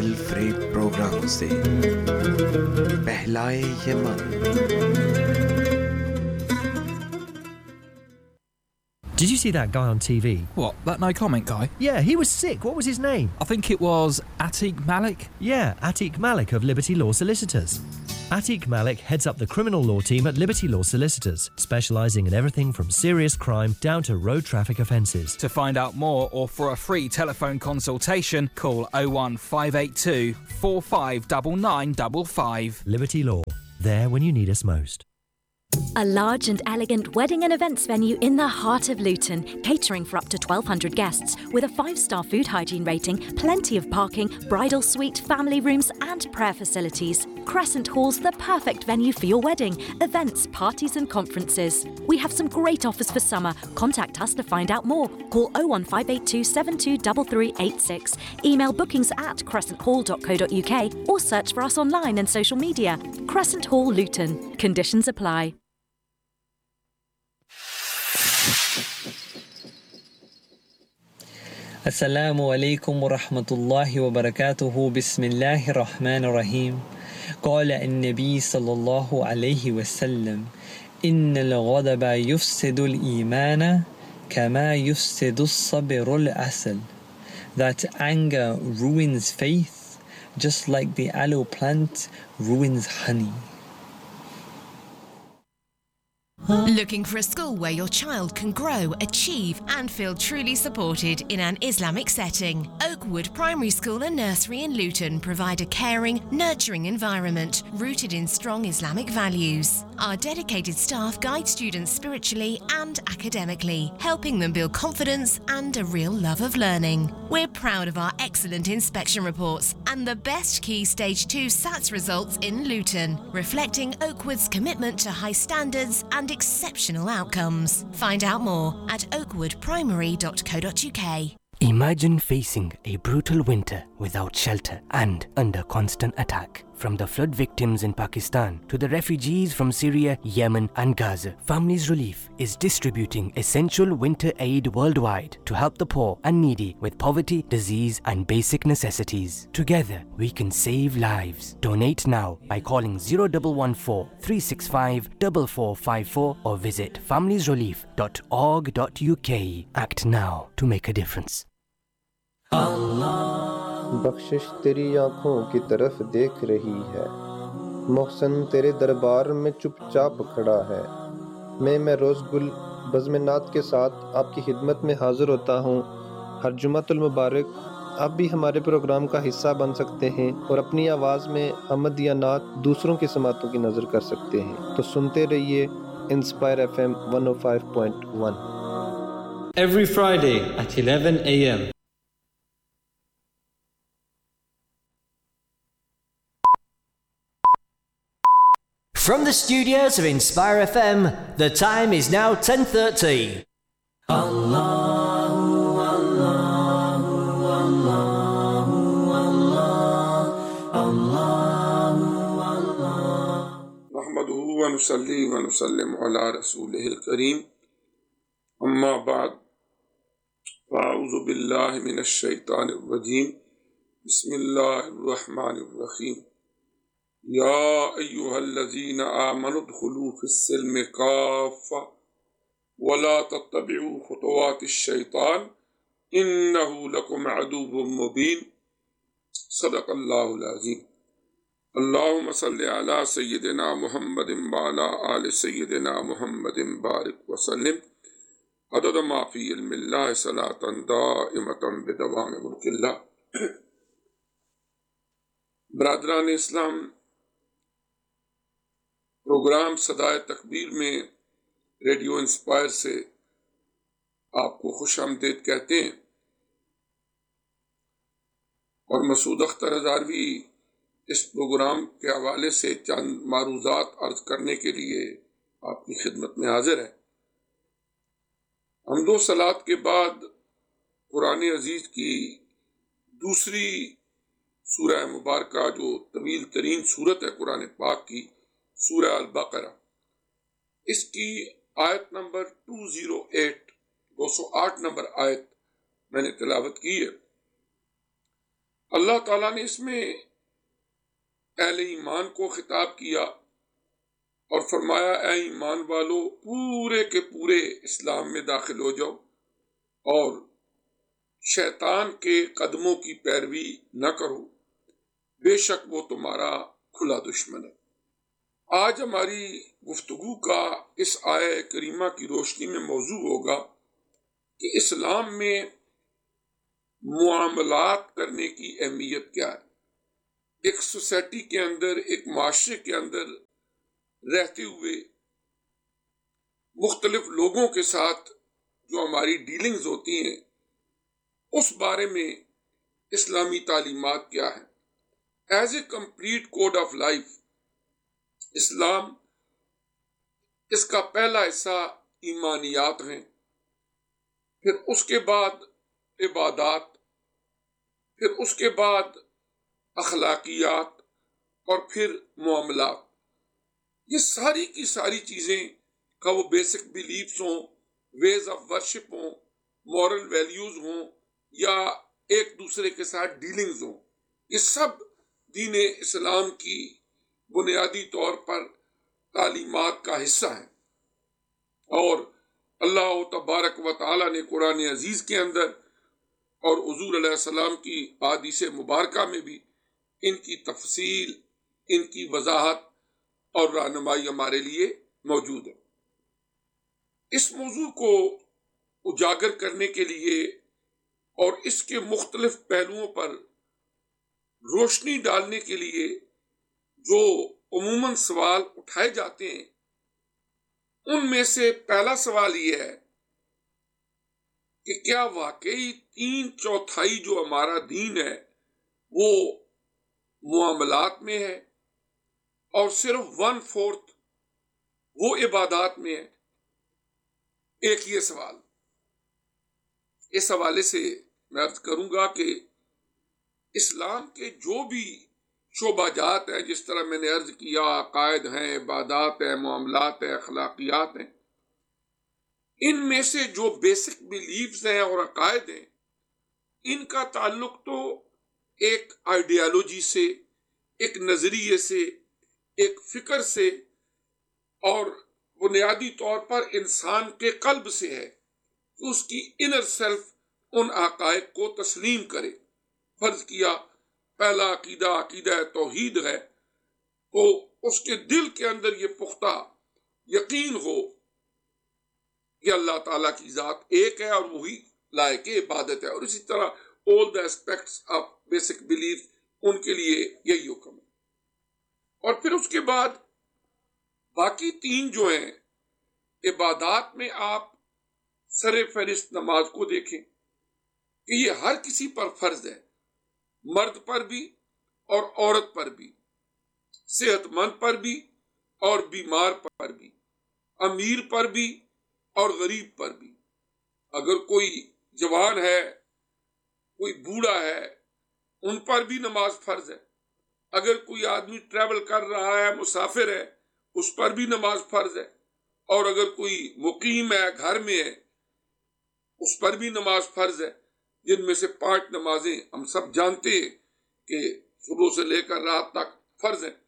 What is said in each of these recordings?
दिल फ़रेब प्रोग्राम से बहलाए ये मन। Did you see that guy on TV? What, that no comment guy? Yeah, he was sick. What was his name? I think it was Atiq Malik. Yeah, Atiq Malik of Liberty Law Solicitors. Atiq Malik heads up the criminal law team at Liberty Law Solicitors, specialising in everything from serious crime down to road traffic offences. To find out more or for a free telephone consultation, call 01582 459955. Liberty Law, there when you need us most. A large and elegant wedding and events venue in the heart of Luton, catering for up to 1,200 guests, with a 5-star food hygiene rating, plenty of parking, bridal suite, family rooms and prayer facilities. Crescent Hall's the perfect venue for your wedding, events, parties and conferences. We have some great offers for summer. Contact us to find out more. Call 01582 723386. Email bookings@crescenthall.co.uk or search for us online and social media. Crescent Hall, Luton. Conditions apply. السلام عليكم ورحمة الله وبركاته بسم الله الرحمن الرحيم قال النبي صلى الله عليه وسلم إن الغضب يفسد الإيمان كما يفسد الصبر العسل. That anger ruins faith just like the aloe plant ruins honey. Looking for a school where your child can grow, achieve and feel truly supported in an Islamic setting? Oakwood Primary School and Nursery in Luton provide a caring, nurturing environment rooted in strong Islamic values. Our dedicated staff guide students spiritually and academically, helping them build confidence and a real love of learning. We're proud of our excellent inspection reports and the best Key Stage 2 SATS results in Luton, reflecting Oakwood's commitment to high standards and exceptional outcomes. Find out more at oakwoodprimary.co.uk. Imagine facing a brutal winter without shelter and under constant attack. From the flood victims in Pakistan to the refugees from Syria, Yemen and Gaza, Families Relief is distributing essential winter aid worldwide to help the poor and needy with poverty, disease and basic necessities. Together, we can save lives. Donate now by calling 0114 365 4454 or visit familiesrelief.org.uk. Act now to make a difference. बख्शिश तेरी आँखों की तरफ देख रही है, मोहसन तेरे दरबार में चुपचाप खड़ा है। मैं रोज़ गुल बज़्म नात के साथ आपकी खिदमत में हाज़िर होता हूँ। हर जुमातुल मुबारक आप भी हमारे प्रोग्राम का हिस्सा बन सकते हैं और अपनी आवाज़ में हमद या नात दूसरों की समातों की नज़र कर सकते हैं। तो सुनते रहिए inspire FM 105.1 every Friday at 11 a.m. From the studios of Inspire FM, the time is now 10:30. Allahu, Allahu, Allahu, Allahu, Allahu, Allahu. Nahmaduhu wa nusalli wa nusallim ala rasulihil kareem. Amma ba'd. Fa'udhu billahi minash shaitanir rajeem. Bismillahir rahmanir rahim. يا أيها الذين آمنوا ادخلوا في السلم كافة ولا تتبعوا خطوات الشيطان إنه لكم عدو مبين صدق الله العظيم. اللهم صل على سيدنا محمد وعلى آل سيدنا محمد بارك وسلم عدد ما في علم الله صلاة دائمة بدوام ملك الله. برادران इस्लाम, प्रोग्राम सदाए तकबीर में रेडियो इंस्पायर से आपको खुश आमदीद कहते हैं और मसूद अख्तर हज़ारवी इस प्रोग्राम के हवाले से चंद मारूज़ात अर्ज करने के लिए आपकी खिदमत में हाजिर है। हमदो सलात के बाद कुरान अजीज की दूसरी सूरह मुबारका जो तवील तरीन सूरत है कुरान पाक की, सूरह अल-बकरा, इसकी आयत नंबर 208 नंबर आयत मैंने तिलावत की है। اللہ تعالیٰ نے اس میں اہل ایمان کو خطاب کیا اور فرمایا اے ایمان والو پورے کے پورے اسلام میں داخل ہو جاؤ اور شیطان کے قدموں کی پیروی نہ کرو، بے شک وہ تمہارا کھلا دشمن ہے۔ آج ہماری گفتگو کا اس آیہ کریمہ کی روشنی میں موضوع ہوگا کہ اسلام میں معاملات کرنے کی اہمیت کیا ہے۔ ایک سوسائٹی کے اندر، ایک معاشرے کے اندر رہتے ہوئے مختلف لوگوں کے ساتھ جو ہماری ڈیلنگز ہوتی ہیں اس بارے میں اسلامی تعلیمات کیا ہیں۔ As a complete code of life, اسلام اس کا پہلا حصہ ایمانیات ہیں، پھر اس کے بعد عبادات، پھر اس کے بعد اخلاقیات اور پھر معاملات۔ یہ ساری کی ساری چیزیں کا وہ بیسک بیلیفز ہوں، ویز آف ورشپ ہوں، مورل ویلیوز ہوں یا ایک دوسرے کے ساتھ ڈیلنگز ہوں، یہ سب دین اسلام کی بنیادی طور پر تعلیمات کا حصہ ہیں۔ اور اللہ تبارک و تعالی نے قرآن عزیز کے اندر اور حضور علیہ السلام کی احادیث مبارکہ میں بھی ان کی تفصیل، ان کی وضاحت اور رہنمائی ہمارے لیے موجود ہے۔ اس موضوع کو اجاگر کرنے کے لیے اور اس کے مختلف پہلوؤں پر روشنی ڈالنے کے لیے جو عموماً سوال اٹھائے جاتے ہیں، ان میں سے پہلا سوال یہ ہے کہ کیا واقعی 3/4 جو ہمارا دین ہے وہ معاملات میں ہے اور صرف 1/4 وہ عبادات میں ہے؟ ایک یہ سوال۔ اس حوالے سے میں عرض کروں گا کہ اسلام کے جو بھی شعبہ جات ہیں، جس طرح میں نے عرض کیا، عقائد ہیں، عبادات ہیں، معاملات ہیں، اخلاقیات ہیں، ان میں سے جو بیسک بیلیفز ہیں اور عقائد ہیں، ان کا تعلق تو ایک آئیڈیالوجی سے، ایک نظریے سے، ایک فکر سے اور بنیادی طور پر انسان کے قلب سے ہے کہ اس کی انر سیلف ان حقائق کو تسلیم کرے۔ فرض کیا پہلا عقیدہ توحید ہے، تو اس کے دل کے اندر یہ پختہ یقین ہو کہ اللہ تعالیٰ کی ذات ایک ہے اور وہی لائق عبادت ہے، اور اسی طرح all the aspects of basic belief ان کے لیے یہی حکم ہے۔ اور پھر اس کے بعد باقی 3 جو ہیں عبادات میں آپ سر فہرست نماز کو دیکھیں کہ یہ ہر کسی پر فرض ہے، مرد پر بھی اور عورت پر بھی، صحت مند پر بھی اور بیمار پر بھی، امیر پر بھی اور غریب پر بھی۔ اگر کوئی جوان ہے، کوئی بوڑھا ہے، ان پر بھی نماز فرض ہے۔ اگر کوئی آدمی ٹریول کر رہا ہے، مسافر ہے، اس پر بھی نماز فرض ہے۔ اور اگر کوئی مقیم ہے، گھر میں ہے، اس پر بھی نماز فرض ہے، جن میں سے 5 نمازیں ہم سب جانتے ہیں کہ صبح سے لے کر رات تک فرض ہیں۔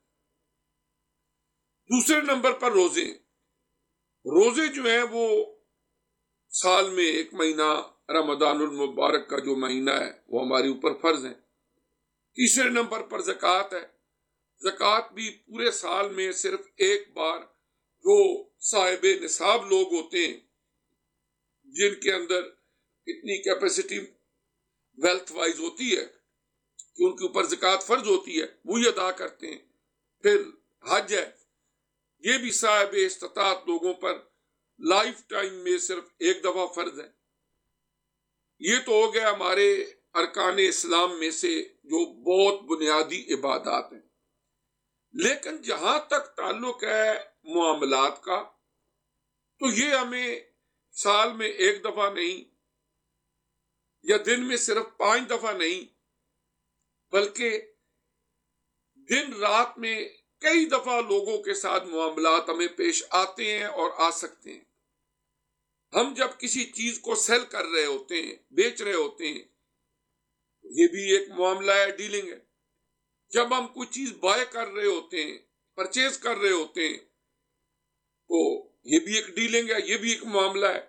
دوسرے نمبر پر روزے جو ہیں وہ سال میں 1 مہینہ رمضان المبارک کا جو مہینہ ہے وہ ہمارے اوپر فرض ہیں۔ تیسرے نمبر پر زکوٰۃ ہے۔ زکوٰۃ بھی پورے سال میں صرف ایک بار جو صاحب نصاب لوگ ہوتے ہیں، جن کے اندر اتنی کیپیسٹی ویلتھ وائز ہوتی ہے کہ ان کے اوپر زکوٰۃ فرض ہوتی ہے، وہی ادا کرتے ہیں۔ پھر حج ہے، یہ بھی صاحب استطاعت لوگوں پر لائف ٹائم میں صرف ایک دفعہ فرض ہے۔ یہ تو ہو گیا ہمارے ارکان اسلام میں سے جو بہت بنیادی عبادات ہیں۔ لیکن جہاں تک تعلق ہے معاملات کا، تو یہ ہمیں سال میں 1 دفعہ نہیں یا دن میں صرف 5 دفعہ نہیں، بلکہ دن رات میں کئی دفعہ لوگوں کے ساتھ معاملات ہمیں پیش آتے ہیں اور آ سکتے ہیں۔ ہم جب کسی چیز کو سیل کر رہے ہوتے ہیں، بیچ رہے ہوتے ہیں، یہ بھی ایک معاملہ ہے، ڈیلنگ ہے۔ جب ہم کوئی چیز بائے کر رہے ہوتے ہیں، پرچیز کر رہے ہوتے ہیں، تو یہ بھی ایک ڈیلنگ ہے، یہ بھی ایک معاملہ ہے۔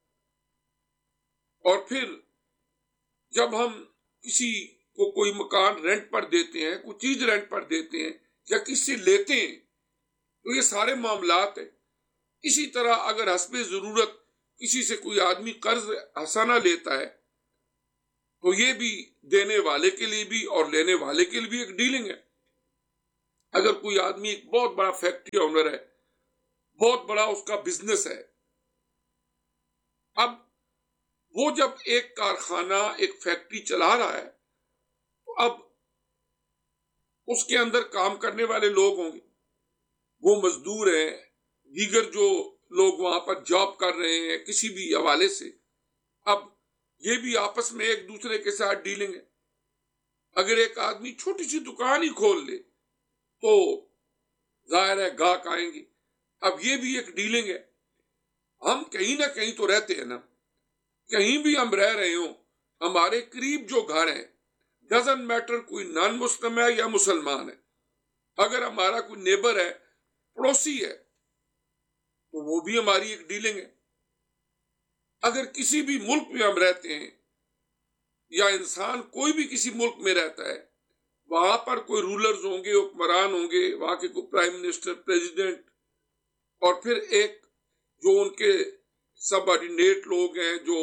اور پھر جب ہم کسی کو کوئی مکان رینٹ پر دیتے ہیں، کوئی چیز رینٹ پر دیتے ہیں یا کسی سے لیتے ہیں، تو یہ سارے معاملات ہیں۔ اسی طرح اگر حسب ضرورت کسی سے کوئی آدمی قرض حسنہ لیتا ہے تو یہ بھی دینے والے کے لیے بھی اور لینے والے کے لیے بھی ایک ڈیلنگ ہے۔ اگر کوئی آدمی ایک بہت بڑا فیکٹری اونر ہے، بہت بڑا اس کا بزنس ہے، اب وہ جب ایک کارخانہ، ایک فیکٹری چلا رہا ہے تو اب اس کے اندر کام کرنے والے لوگ ہوں گے، وہ مزدور ہیں، دیگر جو لوگ وہاں پر جاب کر رہے ہیں کسی بھی حوالے سے، اب یہ بھی آپس میں ایک دوسرے کے ساتھ ڈیلنگ ہے۔ اگر ایک آدمی چھوٹی سی دکان ہی کھول لے تو ظاہر ہے گاہک آئیں گے، اب یہ بھی ایک ڈیلنگ ہے۔ ہم کہیں نہ کہیں تو رہتے ہیں نا، کہیں بھی ہم رہ رہے ہوں، ہمارے قریب جو گھر ہیں، ڈزنٹ میٹر کوئی نان مسلم ہے یا مسلمان ہے، اگر ہمارا کوئی نیبر ہے، پڑوسی ہے، تو وہ بھی ہماری ایک ڈیلنگ ہے۔ اگر کسی بھی ملک میں ہم رہتے ہیں یا انسان کوئی بھی کسی ملک میں رہتا ہے، وہاں پر کوئی رولرز ہوں گے، حکمران ہوں گے، وہاں کے کوئی پرائم منسٹر، پریزیڈنٹ، اور پھر ایک جو ان کے سب آرڈینیٹ لوگ ہیں، جو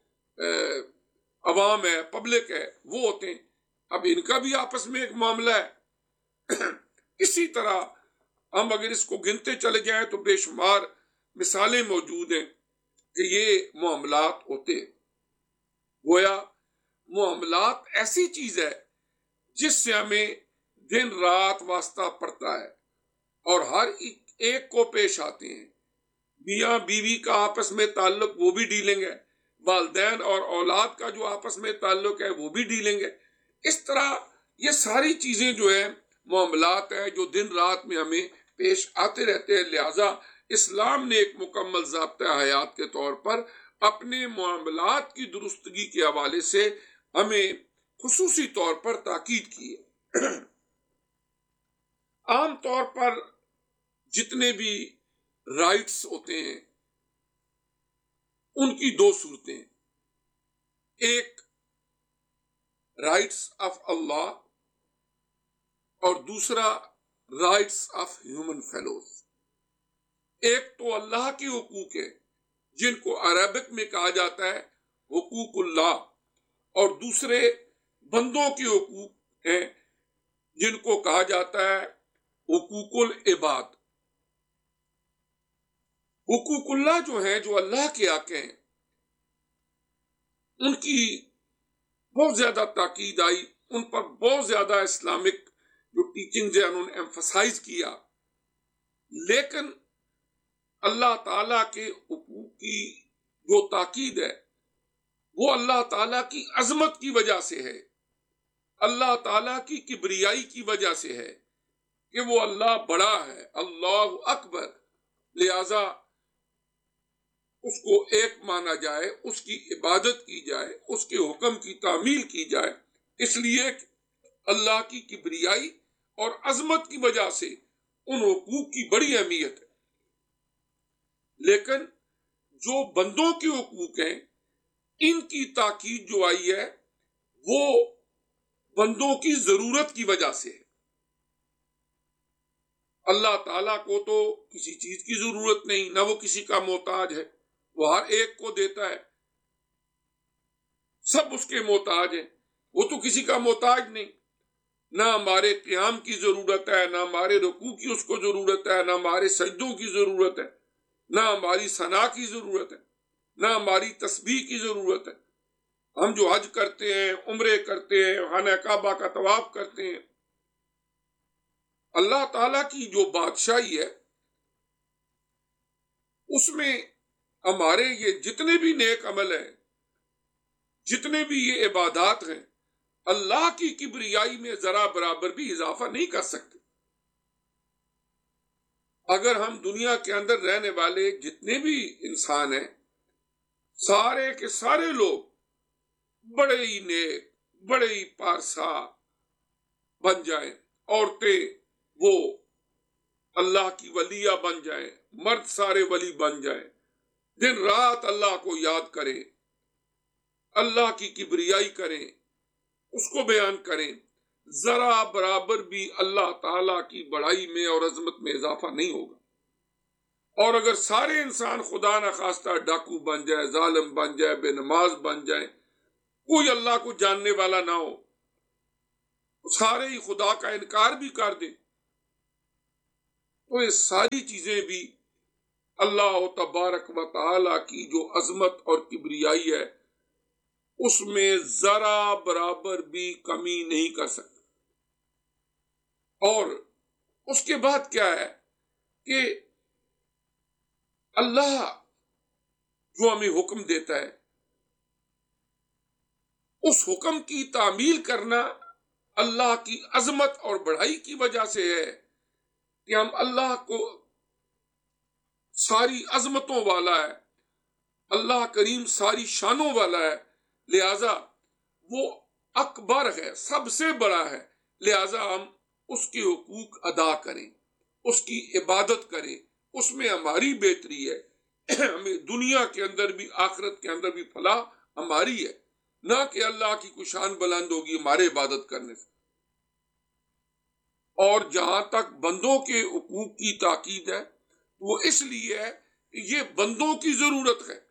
عوام ہے، پبلک ہے، وہ ہوتے ہیں۔ اب ان کا بھی آپس میں ایک معاملہ ہے۔ اسی طرح ہم اگر اس کو گنتے چلے جائیں تو بے شمار مثالیں موجود ہیں کہ یہ معاملات ہوتے ہیں۔ گویا معاملات ایسی چیز ہے جس سے ہمیں دن رات واسطہ پڑتا ہے اور ہر ایک کو پیش آتے ہیں۔ میاں بیوی کا آپس میں تعلق، وہ بھی ڈیلنگ ہے۔ والدین اور اولاد کا جو آپس میں تعلق ہے، وہ بھی ڈیلنگ ہے۔ اس طرح یہ ساری چیزیں جو ہیں معاملات ہیں جو دن رات میں ہمیں پیش آتے رہتے ہیں۔ لہذا اسلام نے ایک مکمل ضابطہ حیات کے طور پر اپنے معاملات کی درستگی کے حوالے سے ہمیں خصوصی طور پر تاکید کی ہے۔ عام طور پر جتنے بھی رائٹس ہوتے ہیں ان کی دو صورتیں ہیں، ایک رائٹس آف اللہ اور دوسرا رائٹس آف ہیومن فیلوز۔ ایک تو اللہ کے حقوق ہیں جن کو عربک میں کہا جاتا ہے حقوق اللہ، اور دوسرے بندوں کے حقوق ہیں جن کو کہا جاتا ہے حقوق العباد۔ حقوق اللہ جو ہیں، جو اللہ کے حق ہیں، ان کی بہت زیادہ تاکید آئی، ان پر بہت زیادہ اسلامک جو ٹیچنگز ہیں انہوں نے ایمفسائز کیا۔ لیکن اللہ تعالیٰ کے حقوق کی جو تاکید ہے وہ اللہ تعالیٰ کی عظمت کی وجہ سے ہے، اللہ تعالیٰ کی کبریائی کی وجہ سے ہے کہ وہ اللہ بڑا ہے، اللہ اکبر، لہذا اس کو ایک مانا جائے، اس کی عبادت کی جائے، اس کے حکم کی تعمیل کی جائے، اس لیے اللہ کی کبریائی اور عظمت کی وجہ سے ان حقوق کی بڑی اہمیت ہے۔ لیکن جو بندوں کے حقوق ہیں ان کی تاکید جو آئی ہے وہ بندوں کی ضرورت کی وجہ سے ہے۔ اللہ تعالیٰ کو تو کسی چیز کی ضرورت نہیں، نہ وہ کسی کا محتاج ہے، وہ ہر ایک کو دیتا ہے، سب اس کے محتاج ہیں، وہ تو کسی کا محتاج نہیں۔ نہ ہمارے قیام کی ضرورت ہے، نہ ہمارے رکوع کی اس کو ضرورت ہے، نہ ہمارے سجدوں کی ضرورت ہے، نہ ہماری ثنا کی ضرورت ہے، نہ ہماری تسبیح کی ضرورت ہے۔ ہم جو حج کرتے ہیں، عمرے کرتے ہیں، خانہ کعبہ کا طواف کرتے ہیں، اللہ تعالیٰ کی جو بادشاہی ہے اس میں ہمارے یہ جتنے بھی نیک عمل ہیں، جتنے بھی یہ عبادات ہیں، اللہ کی کبریائی میں ذرا برابر بھی اضافہ نہیں کر سکتے۔ اگر ہم دنیا کے اندر رہنے والے جتنے بھی انسان ہیں، سارے کے سارے لوگ بڑے ہی نیک، بڑے ہی پارسا بن جائیں، عورتیں وہ اللہ کی ولیہ بن جائیں، مرد سارے ولی بن جائیں، دن رات اللہ کو یاد کریں، اللہ کی کبریائی کریں، اس کو بیان کریں، ذرا برابر بھی اللہ تعالی کی بڑائی میں اور عظمت میں اضافہ نہیں ہوگا۔ اور اگر سارے انسان خدا نخواستہ ڈاکو بن جائے، ظالم بن جائے، بے نماز بن جائے، کوئی اللہ کو جاننے والا نہ ہو، سارے ہی خدا کا انکار بھی کر دیں، تو یہ ساری چیزیں بھی اللہ تبارک و تعالی کی جو عظمت اور کبریائی ہے اس میں ذرا برابر بھی کمی نہیں کر سکتے۔ اور اس کے بعد کیا ہے کہ اللہ جو ہمیں حکم دیتا ہے اس حکم کی تعمیل کرنا اللہ کی عظمت اور بڑائی کی وجہ سے ہے کہ ہم اللہ کو ساری عظمتوں والا ہے، اللہ کریم ساری شانوں والا ہے، لہذا وہ اکبر ہے، سب سے بڑا ہے، لہذا ہم اس کے حقوق ادا کریں، اس کی عبادت کریں، اس میں ہماری بہتری ہے، ہمیں دنیا کے اندر بھی آخرت کے اندر بھی فلاح ہماری ہے، نہ کہ اللہ کی کوئی شان بلند ہوگی ہمارے عبادت کرنے سے۔ اور جہاں تک بندوں کے حقوق کی تاکید ہے وہ اس لیے ہے کہ یہ بندوں کی ضرورت ہے،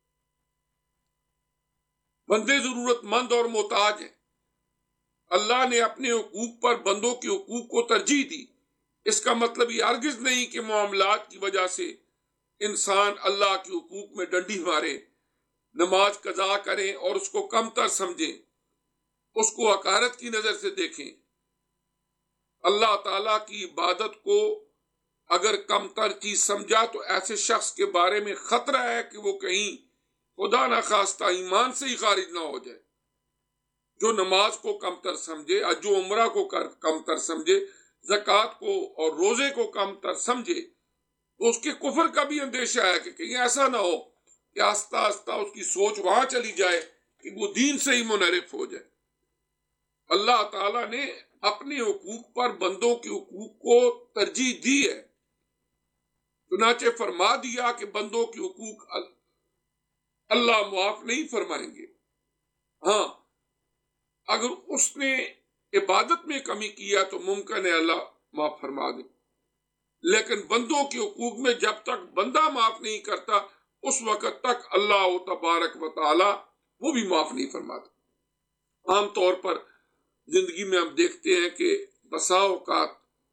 بندے ضرورت مند اور محتاج ہیں، اللہ نے اپنے حقوق پر بندوں کے حقوق کو ترجیح دی۔ اس کا مطلب یہ ہرگز نہیں کہ معاملات کی وجہ سے انسان اللہ کے حقوق میں ڈنڈی مارے، نماز قضا کریں اور اس کو کم تر سمجھیں، اس کو حقارت کی نظر سے دیکھیں۔ اللہ تعالیٰ کی عبادت کو اگر کم تر چیز سمجھا تو ایسے شخص کے بارے میں خطرہ ہے کہ وہ کہیں خدا نخواستہ ایمان سے ہی خارج نہ ہو جائے۔ جو نماز کو کم تر سمجھے، حج و عمرہ کو کم تر سمجھے، زکوٰۃ کو اور روزے کو کم تر سمجھے، تو اس کے کفر کا بھی اندیشہ ہے کہ کہیں ایسا نہ ہو کہ آہستہ آہستہ اس کی سوچ وہاں چلی جائے کہ وہ دین سے ہی منحرف ہو جائے۔ اللہ تعالیٰ نے اپنے حقوق پر بندوں کے حقوق کو ترجیح دی ہے، چنانچہ فرما دیا کہ بندوں کے حقوق اللہ معاف نہیں فرمائیں گے، ہاں اگر اس نے عبادت میں کمی کیا تو ممکن ہے اللہ معاف فرما دے، لیکن بندوں کے حقوق میں جب تک بندہ معاف نہیں کرتا اس وقت تک اللہ تبارک و تعالی وہ بھی معاف نہیں فرماتا۔ عام طور پر زندگی میں ہم دیکھتے ہیں کہ بسا اوقات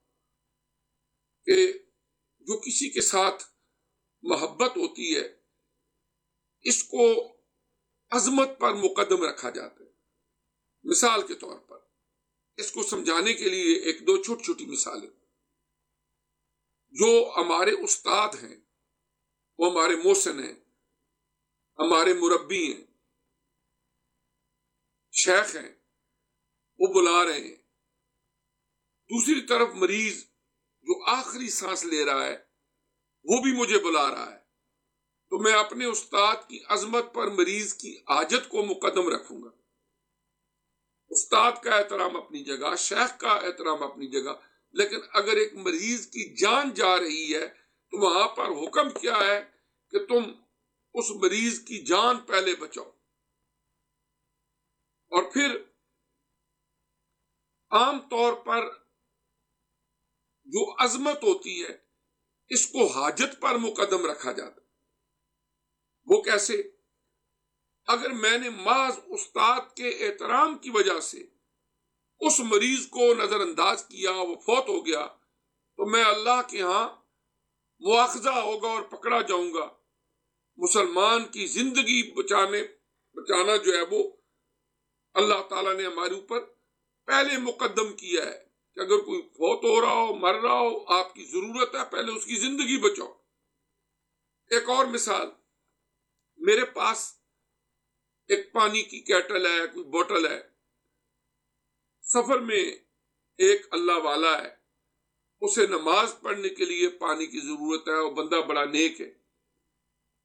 کہ جو کسی کے ساتھ محبت ہوتی ہے اس کو عظمت پر مقدم رکھا جاتا ہے۔ مثال کے طور پر اس کو سمجھانے کے لیے ایک دو چھوٹی چھوٹی مثالیں، جو ہمارے استاد ہیں، وہ ہمارے محسن ہیں، ہمارے مربی ہیں، شیخ ہیں، وہ بلا رہے ہیں، دوسری طرف مریض جو آخری سانس لے رہا ہے وہ بھی مجھے بلا رہا ہے، تو میں اپنے استاد کی عظمت پر مریض کی حاجت کو مقدم رکھوں گا۔ استاد کا احترام اپنی جگہ، شیخ کا احترام اپنی جگہ، لیکن اگر ایک مریض کی جان جا رہی ہے تو وہاں پر حکم کیا ہے کہ تم اس مریض کی جان پہلے بچاؤ۔ اور پھر عام طور پر جو عظمت ہوتی ہے اس کو حاجت پر مقدم رکھا جاتا ہے۔ وہ کیسے؟ اگر میں نے محض استاد کے احترام کی وجہ سے اس مریض کو نظر انداز کیا، وہ فوت ہو گیا، تو میں اللہ کے ہاں مواخذہ ہوگا اور پکڑا جاؤں گا۔ مسلمان کی زندگی بچانا جو ہے وہ اللہ تعالیٰ نے ہمارے اوپر پہلے مقدم کیا ہے کہ اگر کوئی فوت ہو رہا ہو، مر رہا ہو، آپ کی ضرورت ہے، پہلے اس کی زندگی بچاؤ۔ ایک اور مثال، میرے پاس ایک پانی کی کیٹل ہے، کوئی بوٹل ہے، سفر میں ایک اللہ والا ہے، اسے نماز پڑھنے کے لیے پانی کی ضرورت ہے، وہ بندہ بڑا نیک ہے،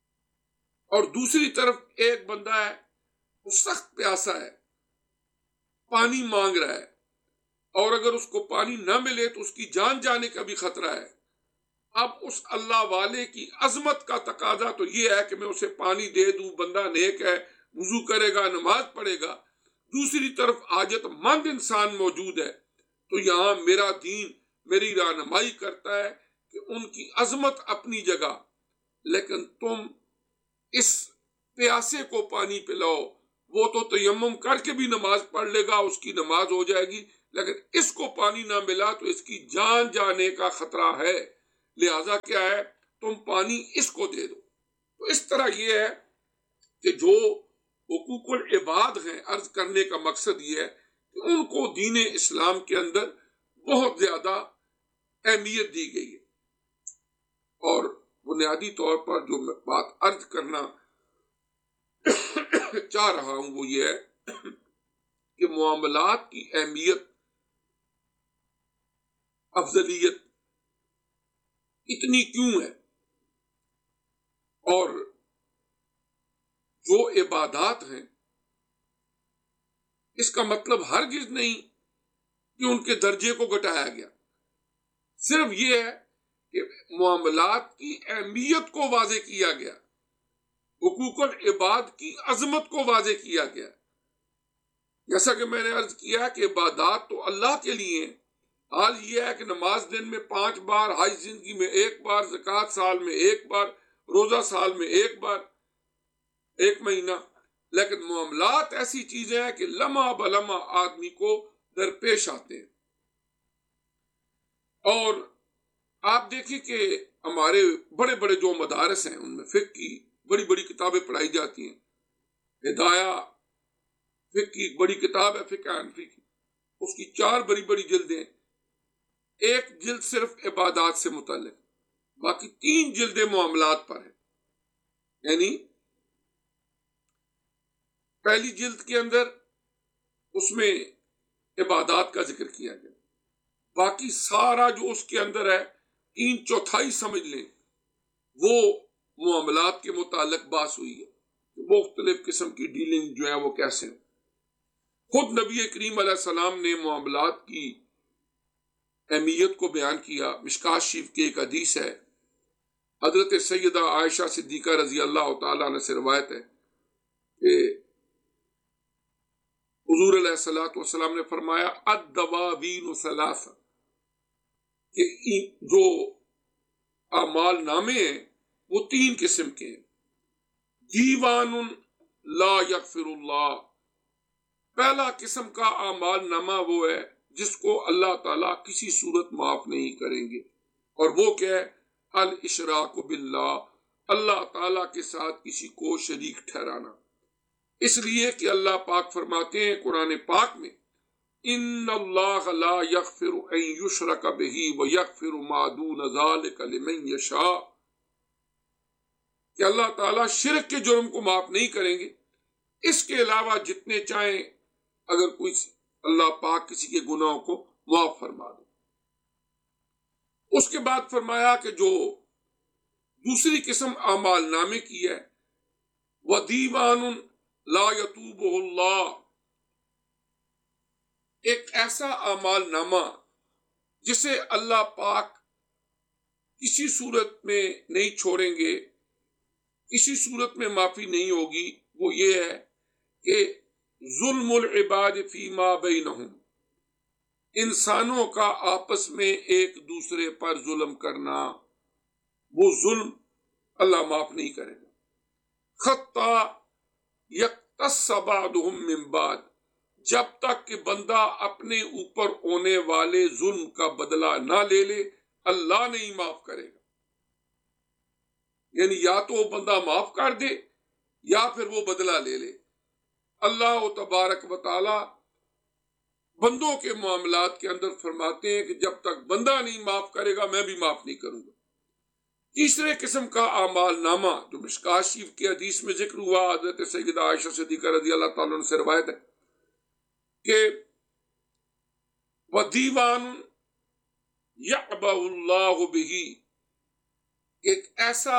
اور دوسری طرف ایک بندہ ہے وہ سخت پیاسا ہے، پانی مانگ رہا ہے اور اگر اس کو پانی نہ ملے تو اس کی جان جانے کا بھی خطرہ ہے، اب اس اللہ والے کی عظمت کا تقاضا تو یہ ہے کہ میں اسے پانی دے دوں، بندہ نیک ہے، وضو کرے گا، نماز پڑھے گا، دوسری طرف حاجت مند انسان موجود ہے، تو یہاں میرا دین میری رہنمائی کرتا ہے کہ ان کی عظمت اپنی جگہ، لیکن تم اس پیاسے کو پانی پلاؤ، وہ تو تیمم کر کے بھی نماز پڑھ لے گا، اس کی نماز ہو جائے گی، لیکن اس کو پانی نہ ملا تو اس کی جان جانے کا خطرہ ہے، لہذا کیا ہے، تم پانی اس کو دے دو۔ تو اس طرح یہ ہے کہ جو حقوق العباد ہیں، عرض کرنے کا مقصد یہ ہے کہ ان کو دین اسلام کے اندر بہت زیادہ اہمیت دی گئی ہے، اور بنیادی طور پر جو میں بات عرض کرنا چاہ رہا ہوں وہ یہ ہے کہ معاملات کی اہمیت، افضلیت اتنی کیوں ہے، اور جو عبادات ہیں اس کا مطلب ہرگز نہیں کہ ان کے درجے کو گھٹایا گیا، صرف یہ ہے کہ معاملات کی اہمیت کو واضح کیا گیا، حقوق العباد کی عظمت کو واضح کیا گیا۔ جیسا کہ میں نے عرض کیا کہ عبادات تو اللہ کے لیے ہیں، حال یہ ہے کہ نماز دن میں 5 بار، حج زندگی میں 1 بار، زکوٰۃ سال میں 1 بار، روزہ سال میں 1 بار، 1 مہینہ، لیکن معاملات ایسی چیزیں ہیں کہ لمحہ بلمحہ آدمی کو درپیش آتے ہیں۔ اور آپ دیکھیں کہ ہمارے بڑے بڑے جو مدارس ہیں ان میں فقہ کی بڑی بڑی کتابیں پڑھائی جاتی ہیں، ہدایہ فقہ کی بڑی کتاب ہے، فقہ حنفی کی، اس کی 4 بڑی بڑی جلدیں، 1 جلد صرف عبادات سے متعلق، باقی 3 جلدیں معاملات پر ہیں۔ یعنی پہلی جلد کے اندر اس میں عبادات کا ذکر کیا گیا، باقی سارا جو اس کے اندر ہے 3/4 سمجھ لیں وہ معاملات کے متعلق بات ہوئی ہے، مختلف قسم کی ڈیلنگ جو ہے وہ کیسے ہیں۔ خود نبی کریم علیہ السلام نے معاملات کی اہمیت کو بیان کیا۔ مشکوٰۃ شریف کی ایک حدیث ہے، حضرت سیدہ عائشہ صدیقہ رضی اللہ تعالیٰ عنہ سے روایت ہے کہ حضور علیہ الصلوۃ والسلام نے فرمایا الدواوین ثلاث، کہ جو اعمال نامے ہیں وہ 3 قسم کے ہیں۔ دیوان لا یغفر اللہ، پہلا قسم کا اعمال نامہ وہ ہے جس کو اللہ تعالیٰ کسی صورت معاف نہیں کریں گے، اور وہ کیا ہے؟ الاشراک باللہ، اللہ تعالیٰ کے ساتھ کسی کو شریک ٹھہرانا۔ اس لیے کہ اللہ پاک فرماتے ہیں قرآن پاک میں، ان اللہ لا یغفر ان یشرک بہ ویغفر ما دون ذلک لمن یشاء، کہ اللہ تعالیٰ شرک کے جرم کو معاف نہیں کریں گے، اس کے علاوہ جتنے چاہیں اگر کوئی اللہ پاک کسی کے گناہوں کو معاف فرما دے۔ اس کے بعد فرمایا کہ جو دوسری قسم اعمال نامے کی ہے، وَدِیوَانٌ لا یتوبہ اللہ، ایک ایسا اعمال نامہ جسے اللہ پاک کسی صورت میں نہیں چھوڑیں گے، کسی صورت میں معافی نہیں ہوگی، وہ یہ ہے کہ ظلم العباد فیما بینہم، انسانوں کا آپس میں ایک دوسرے پر ظلم کرنا، وہ ظلم اللہ معاف نہیں کرے گا۔ حتی یقتص بعضہم من بعض، جب تک کہ بندہ اپنے اوپر ہونے والے ظلم کا بدلہ نہ لے لے اللہ نہیں معاف کرے گا۔ یعنی یا تو وہ بندہ معاف کر دے یا پھر وہ بدلہ لے لے۔ اللہ تبارک و تعالی بندوں کے معاملات کے اندر فرماتے ہیں کہ جب تک بندہ نہیں معاف کرے گا میں بھی معاف نہیں کروں گا۔ تیسرے قسم کا اعمال نامہ جو مشکوٰۃ شریف کی حدیث میں ذکر ہوا، حضرت سیدہ عائشہ صدیقہ رضی اللہ تعالیٰ عنہ سے روایت ہے کہ وَدِیوَانٌ یَعْبَأُ اللَّهُ بِهِ، ایک ایسا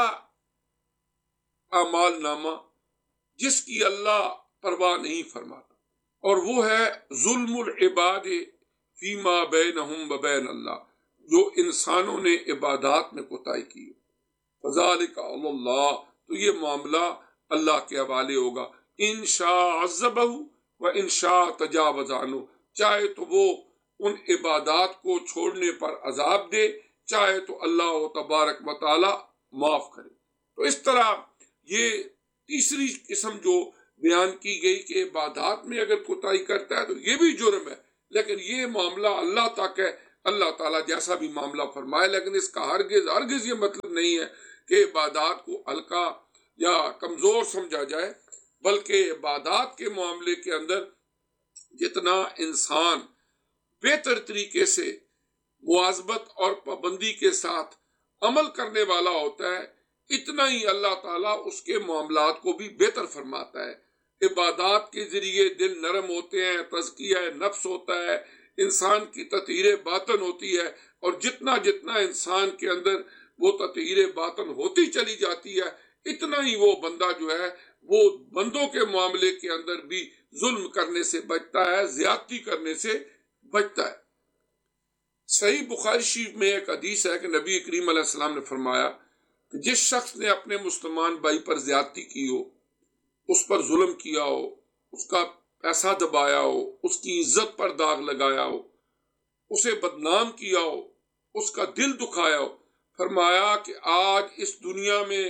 اعمال نامہ جس کی اللہ پرواہ نہیں فرماتا، اور وہ ہے ظلم العباد فیما بینہم و بین اللہ، جو انسانوں نے عبادات میں کوتاہی کی. فذالک علی اللہ، تو یہ معاملہ اللہ کے حوالے ہوگا. ان شاء عذبہ و ان شاء تجاوز عنہ، چاہے تو وہ ان عبادات کو چھوڑنے پر عذاب دے، چاہے تو اللہ تبارک و تعالی معاف کرے. تو اس طرح یہ تیسری قسم جو بیان کی گئی کہ عبادات میں اگر کوتاہی کرتا ہے تو یہ بھی جرم ہے، لیکن یہ معاملہ اللہ تک ہے، اللہ تعالیٰ جیسا بھی معاملہ فرمائے. لیکن اس کا ہرگز یہ مطلب نہیں ہے کہ عبادات کو ہلکا یا کمزور سمجھا جائے، بلکہ عبادات کے معاملے کے اندر جتنا انسان بہتر طریقے سے مواظبت اور پابندی کے ساتھ عمل کرنے والا ہوتا ہے، اتنا ہی اللہ تعالیٰ اس کے معاملات کو بھی بہتر فرماتا ہے. عبادات کے ذریعے دل نرم ہوتے ہیں، تزکیہ نفس ہوتا ہے، انسان کی تطہیر باطن ہوتی ہے، اور جتنا انسان کے اندر وہ تطہیر باطن ہوتی چلی جاتی ہے، اتنا ہی وہ بندہ جو ہے وہ بندوں کے معاملے کے اندر بھی ظلم کرنے سے بچتا ہے، زیادتی کرنے سے بچتا ہے. صحیح بخاری شریف میں ایک حدیث ہے کہ نبی کریم علیہ السلام نے فرمایا کہ جس شخص نے اپنے مسلمان بھائی پر زیادتی کی ہو، اس پر ظلم کیا ہو، اس کا پیسہ دبایا ہو، اس کی عزت پر داغ لگایا ہو، اسے بدنام کیا ہو، اس کا دل دکھایا ہو، فرمایا کہ آج اس دنیا میں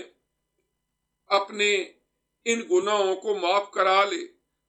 اپنے ان گناہوں کو معاف کرا لے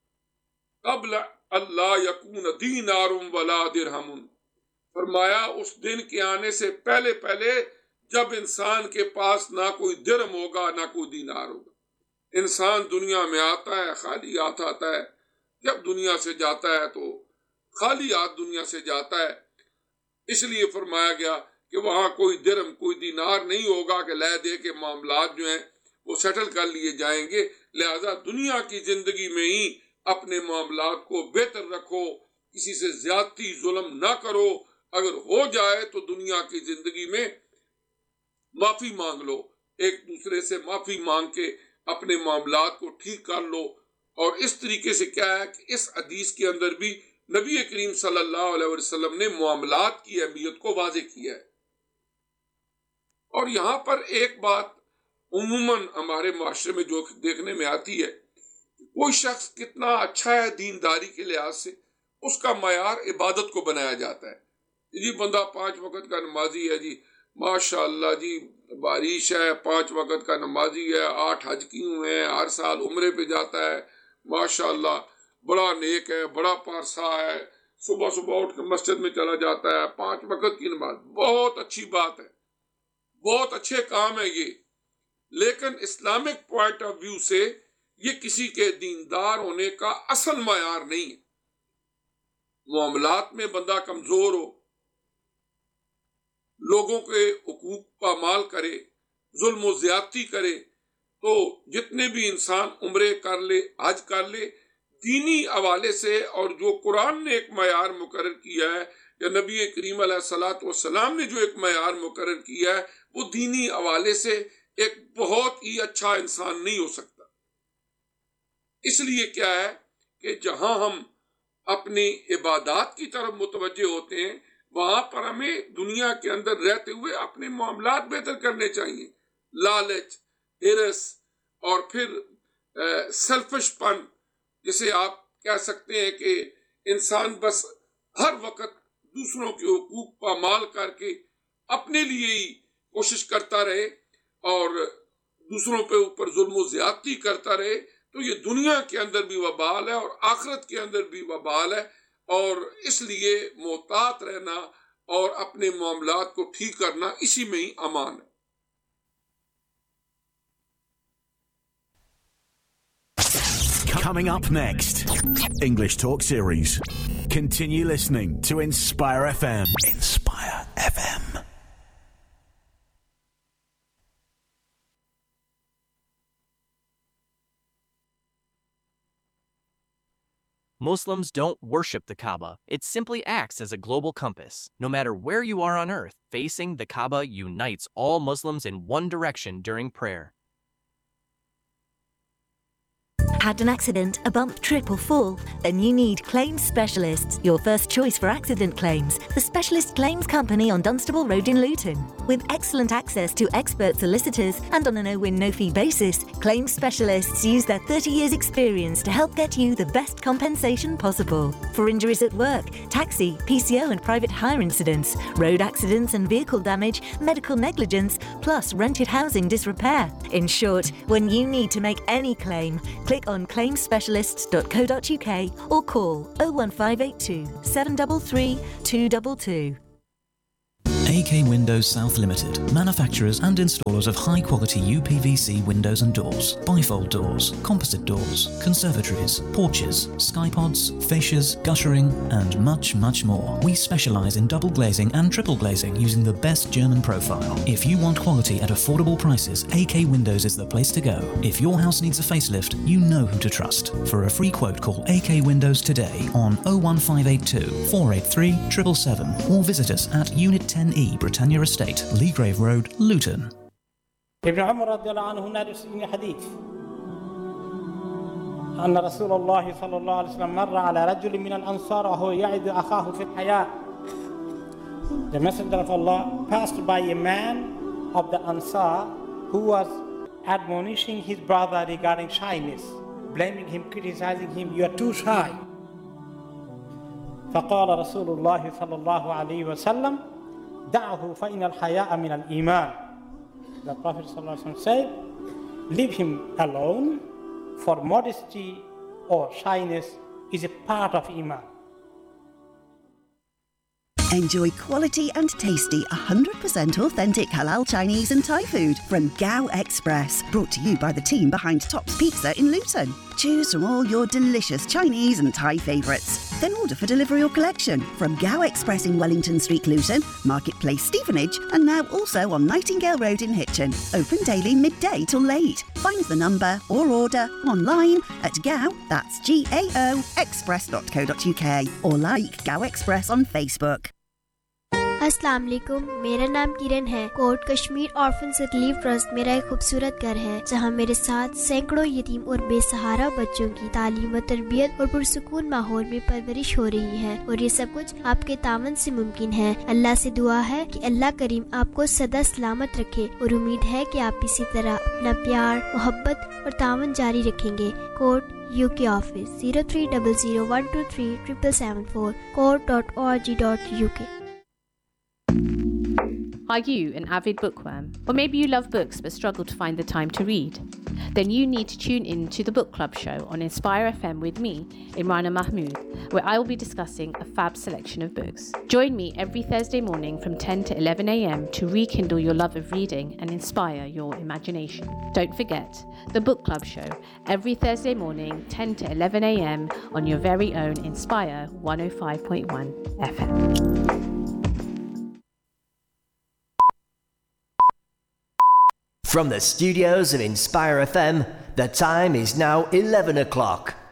قبل اللہ یکون دینار ولا درہم. فرمایا اس دن کے آنے سے پہلے جب انسان کے پاس نہ کوئی درہم ہوگا نہ کوئی دینار ہوگا. انسان دنیا میں آتا ہے خالی ہاتھ آتا ہے، جب دنیا سے جاتا ہے تو خالی ہاتھ دنیا سے جاتا ہے. اس لیے فرمایا گیا کہ وہاں کوئی درہم کوئی دینار نہیں ہوگا کہ لے دے کے معاملات جو ہیں وہ سیٹل کر لیے جائیں گے. لہذا دنیا کی زندگی میں ہی اپنے معاملات کو بہتر رکھو، کسی سے زیادتی ظلم نہ کرو. اگر ہو جائے تو دنیا کی زندگی میں معافی مانگ لو، ایک دوسرے سے معافی مانگ کے اپنے معاملات کو ٹھیک کر لو. اور اس طریقے سے کیا ہے کہ اس حدیث کے اندر بھی نبی کریم صلی اللہ علیہ وسلم نے معاملات کی اہمیت کو واضح کیا ہے. اور یہاں پر ایک بات عموماً ہمارے معاشرے میں جو دیکھنے میں آتی ہے، کوئی شخص کتنا اچھا ہے دینداری کے لحاظ سے، اس کا معیار عبادت کو بنایا جاتا ہے. جی بندہ 5 وقت کا نمازی ہے، جی ماشاء اللہ جی بارش ہے، 5 وقت کا نمازی ہے، 8 حج کیے ہوئے ہیں، ہر سال عمرے پہ جاتا ہے، ماشاء اللہ بڑا نیک ہے، بڑا پارسا ہے، صبح اٹھ کے مسجد میں چلا جاتا ہے، 5 وقت کی نماز. بہت اچھی بات ہے، بہت اچھے کام ہے یہ. لیکن اسلامک پوائنٹ آف ویو سے یہ کسی کے دیندار ہونے کا اصل معیار نہیں ہے. معاملات میں بندہ کمزور ہو، لوگوں کے حقوق پامال کرے، ظلم و زیادتی کرے، تو جتنے بھی انسان عمرے کر لے، حج کر لے، دینی حوالے سے، اور جو قرآن نے ایک معیار مقرر کیا ہے یا نبی کریم علیہ الصلوۃ والسلام نے جو ایک معیار مقرر کیا ہے، وہ دینی حوالے سے ایک بہت ہی اچھا انسان نہیں ہو سکتا. اس لیے کیا ہے کہ جہاں ہم اپنی عبادات کی طرف متوجہ ہوتے ہیں، وہاں پر ہمیں دنیا کے اندر رہتے ہوئے اپنے معاملات بہتر کرنے چاہیے. لالچ، ہرس، اور پھر سیلفش پن، جسے آپ کہہ سکتے ہیں کہ انسان بس ہر وقت دوسروں کے حقوق پامال کر کے اپنے لیے ہی کوشش کرتا رہے اور دوسروں پہ اوپر ظلم و زیادتی کرتا رہے، تو یہ دنیا کے اندر بھی وبال ہے اور آخرت کے اندر بھی وبال ہے. اور اس لیے محتاط رہنا اور اپنے معاملات کو ٹھیک کرنا، اسی میں ہی امان ہے. Coming up next, English Talk Series. Continue listening to Inspire FM. Inspire FM. Muslims don't worship the Kaaba. It simply acts as a global compass. No matter where you are on earth, facing the Kaaba unites all Muslims in one direction during prayer. Had an accident, a bump, trip or fall? Then you need Claims Specialists, your first choice for accident claims. The Specialist Claims Company on Dunstable Road in Luton. With excellent access to expert solicitors and on a no-win, no-fee basis, Claims Specialists use their 30 years experience to help get you the best compensation possible. For injuries at work, taxi, PCO and private hire incidents, road accidents and vehicle damage, medical negligence, plus rented housing disrepair. In short, when you need to make any claim, click on claimspecialists.co.uk or call 01582 733 222. AK Windows South Limited, manufacturers and installers of high-quality UPVC windows and doors, bifold doors, composite doors, conservatories, porches, skypods, fascias, guttering, and much, much more. We specialise in double glazing and triple glazing using the best German profile. If you want quality at affordable prices, AK Windows is the place to go. If your house needs a facelift, you know who to trust. For a free quote, call AK Windows today on 01582 483 777 or visit us at Unit 10E Britannia Estate, Leagrave Road, Luton. ابن عمر رضي الله عنه nurse من حديث أن رسول الله صلى الله عليه وسلم مر على رجل من الأنصار وهو يعد أخاه في الحياة. The Messenger of Allah passed by a man of the Ansar who was admonishing his brother regarding shyness, blaming him, criticizing him, you are too shy. فقال رسول الله صلى الله عليه وسلم دعه فإن الحياء من الإيمان. The Prophet ﷺ said, leave him alone, for modesty or shyness is a part of Iman. Enjoy quality and tasty 100% authentic halal Chinese and Thai food from Gao Express, brought to you by the team behind Tops Pizza in Luton. Choose from all your delicious Chinese and Thai favourites. Then order for delivery or collection from Gao Express in Wellington Street, Luton, Marketplace, Stevenage, and now also on Nightingale Road in Hitchin. Open daily midday till late. Find the number or order online at Gao, that's GAO, express.co.uk, or like Gao Express on Facebook. अस्सलाम वालेकुम, मेरा नाम किरण है। Coat Kashmir orphans relief trust मेरा एक खूबसूरत घर है जहां मेरे साथ सैकड़ों यतीम और बेसहारा बच्चों की तालीम और तरबियत और पुरसुकून माहौल में परवरिश हो रही है, और ये सब कुछ आपके तावन से मुमकिन है। अल्लाह से दुआ है कि अल्लाह करीम आपको सदा सलामत रखे, और उम्मीद है कि आप इसी तरह अपना प्यार, मोहब्बत और तावन जारी रखेंगे। Coat UK office 0300123774 court.org.uk. Are you an avid bookworm? Or maybe you love books but struggle to find the time to read? Then you need to tune in to the Book Club show on Inspire FM with me, Imrana Mahmood, where I will be discussing a fab selection of books. Join me every Thursday morning from 10 to 11 a.m. to rekindle your love of reading and inspire your imagination. Don't forget, the Book Club show, every Thursday morning, 10 to 11 a.m. on your very own Inspire 105.1 FM. From the studios of Inspire FM, the time is now 11 o'clock.